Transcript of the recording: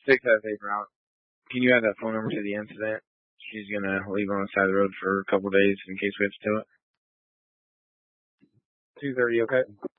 658 route. Can you add that phone number to the incident? She's going to leave on the side of the road for a couple of days in case we have to tow it. 2:30, okay?